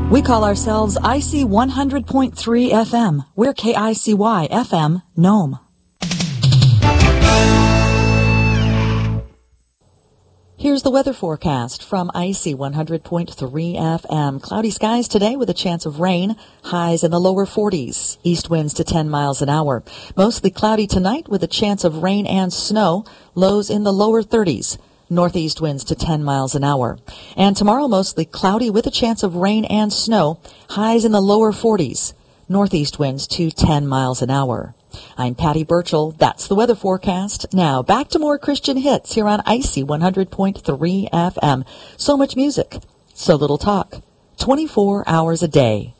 We call ourselves IC 100.3 FM. We're KICY FM, Nome. Here's the weather forecast from IC 100.3 FM. Cloudy skies today with a chance of rain. Highs in the lower 40s. East winds to 10 miles an hour. Mostly cloudy tonight with a chance of rain and snow. Lows in the lower 30s. Northeast winds to 10 miles an hour. And tomorrow mostly cloudy with a chance of rain and snow. Highs in the lower 40s. Northeast winds to 10 miles an hour. I'm Patty Burchell. That's the weather forecast. Now back to more Christian hits here on IC 100.3 FM. So much music, so little talk. 24 hours a day.